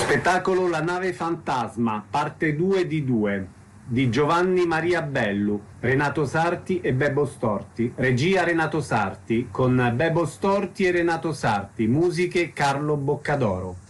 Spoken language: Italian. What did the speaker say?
Spettacolo La nave fantasma, parte 2 di 2, di Giovanni Maria Bellu, Renato Sarti e Bebo Storti. Regia Renato Sarti, con Bebo Storti e Renato Sarti. Musiche Carlo Boccadoro.